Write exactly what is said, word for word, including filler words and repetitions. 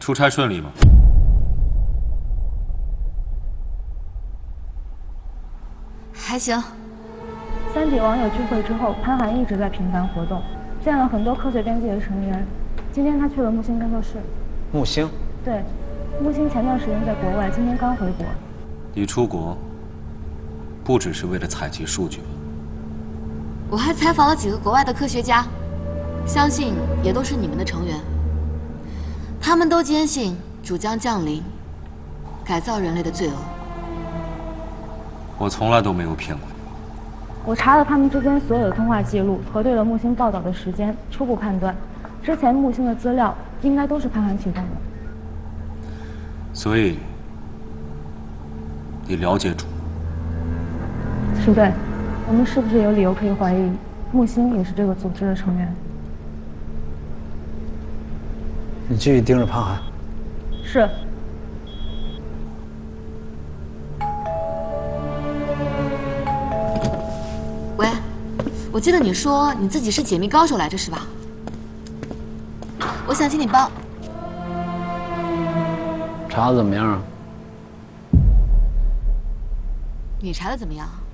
出差顺利吗？ 还行。 三底网友聚会之后，潘寒一直在频繁活动，见了很多科学编辑的成员。今天他去了木星工作室。 木星？ 对，木星前段时间在国外，今天刚回国。 你出国，不只是为了采集数据吧？ 我还采访了几个国外的科学家，相信也都是你们的成员。他们都坚信主将降临，改造人类的罪恶。 我从来都没有骗过你。 我查了他们之间所有的通话记录，核对了木星报道的时间，初步判断，之前木星的资料应该都是潘寒提供的。 所以，你了解主？ 是对。我们是不是有理由可以怀疑，木星也是这个组织的成员？ 你继续盯着潘寒。 是。 喂，我记得你说你自己是解密高手来着，是吧？我想请你帮。 查的怎么样啊？ 你查的怎么样？